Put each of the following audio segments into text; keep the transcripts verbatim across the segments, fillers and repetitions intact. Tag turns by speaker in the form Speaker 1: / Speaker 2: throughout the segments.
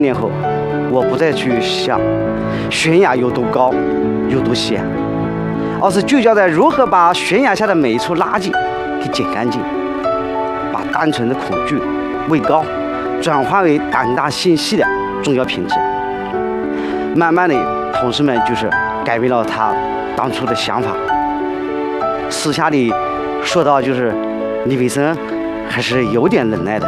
Speaker 1: 年后，我不再去想悬崖有多高、有多险，而是聚焦在如何把悬崖下的每一处垃圾给捡干净，把单纯的恐惧、畏高转化为胆大心细的重要品质。慢慢的，同事们就是改变了他当初的想法。私下里说到，就是李培生还是有点能耐的。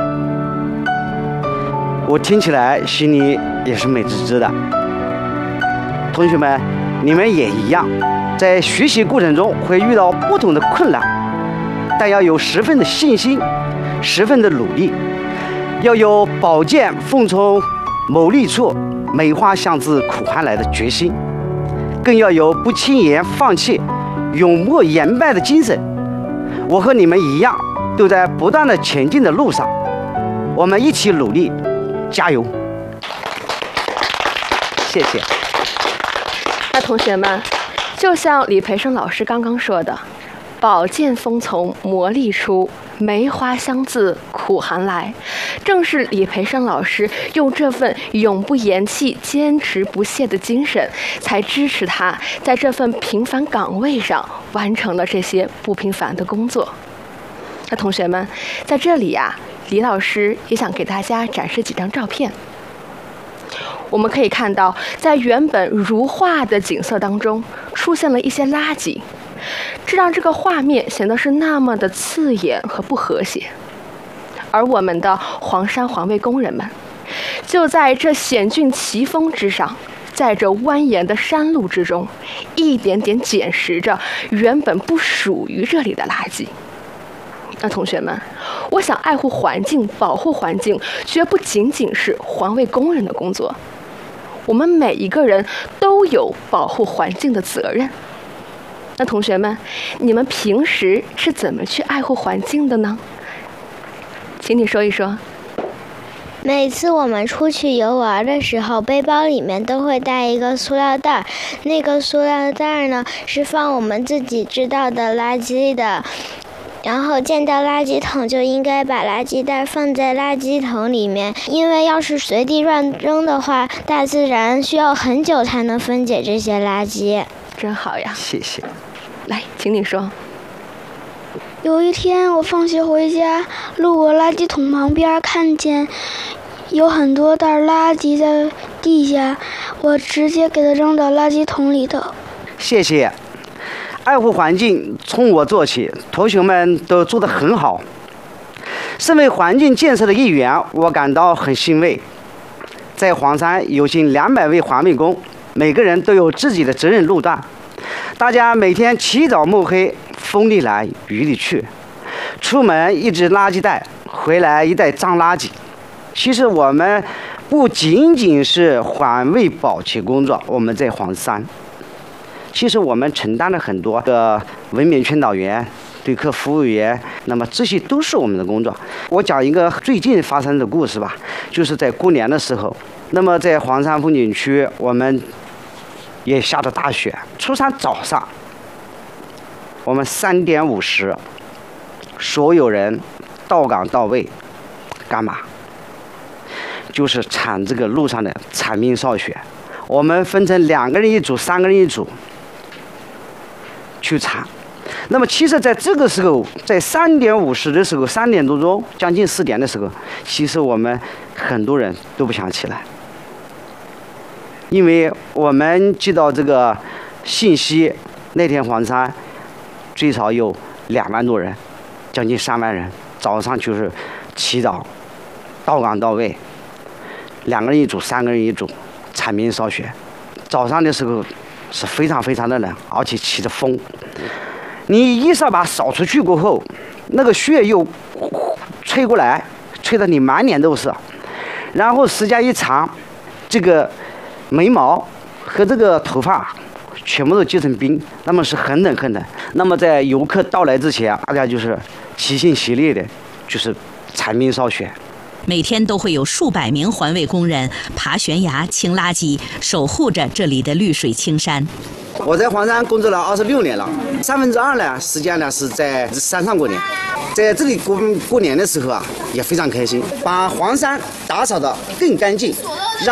Speaker 1: 我听起来心里也是美滋滋的。同学们，你们也一样，在学习过程中会遇到不同的困难，但要有十分的信心，十分的努力，要有宝剑锋从某利处，梅花香自苦寒来的决心，更要有不轻言放弃、永不言败的精神。我和你们一样，都在不断的前进的路上，我们一起努力，加油！谢谢。
Speaker 2: 那同学们，就像李培生老师刚刚说的，宝剑锋从磨砺出，梅花香自苦寒来，正是李培生老师用这份永不言弃、坚持不懈的精神，才支持他在这份平凡岗位上完成了这些不平凡的工作。那同学们，在这里呀、啊，李老师也想给大家展示几张照片。我们可以看到，在原本如画的景色当中，出现了一些垃圾，这让这个画面显得是那么的刺眼和不和谐。而我们的黄山环卫工人们，就在这险峻奇峰之上，在这蜿蜒的山路之中，一点点捡拾着原本不属于这里的垃圾。那同学们，我想爱护环境、保护环境，绝不仅仅是环卫工人的工作，我们每一个人都有保护环境的责任。那同学们，你们平时是怎么去爱护环境的呢？请你说一说。
Speaker 3: 每次我们出去游玩的时候，背包里面都会带一个塑料袋，那个塑料袋呢是放我们自己知道的垃圾的。然后见到垃圾桶就应该把垃圾袋放在垃圾桶里面，因为要是随地乱扔的话，大自然需要很久才能分解这些垃圾。
Speaker 2: 真好呀，
Speaker 1: 谢谢。
Speaker 2: 来，请你说。
Speaker 4: 有一天我放学回家，路过垃圾桶旁边，看见有很多袋垃圾在地下，我直接给它扔到垃圾桶里头。
Speaker 1: 谢谢。爱护环境从我做起，同学们都做得很好。身为环境建设的一员，我感到很欣慰。在黄山有近两百位环卫工，每个人都有自己的责任路段，大家每天起早摸黑，风里来雨里去，出门一只垃圾袋，回来一袋脏垃圾。其实我们不仅仅是环卫保洁工作，我们在黄山其实我们承担了很多的文明劝导员、对客服务员，那么这些都是我们的工作。我讲一个最近发生的故事吧，就是在过年的时候，那么在黄山风景区，我们也下着大雪。初三早上，我们三点五十，所有人到岗到位，干嘛？就是铲这个路上的铲冰扫雪。我们分成两个人一组，三个人一组。去铲，那么其实在这个时候，在三点五十的时候，三点多钟，将近四点的时候，其实我们很多人都不想起来，因为我们接到这个信息，那天黄山最少有两万多人，将近三万人，早上就是起早，到岗到位，两个人一组，三个人一组，铲冰扫雪，早上的时候是非常非常的冷，而且起着风。你一扫把扫出去过后，那个雪又吹过来，吹得你满脸都是。然后时间一长，这个眉毛和这个头发全部都结成冰，那么是很冷很冷。那么在游客到来之前，大家就是齐心协力的，就是铲冰扫雪。
Speaker 5: 每天都会有数百名环卫工人爬悬崖、清垃圾，守护着这里的绿水青山。
Speaker 1: 我在黄山工作了二十六年了，三分之二呢时间呢是在山上过年。 在这里过过年的时候啊，也非常开心，把黄山打扫得更干净，让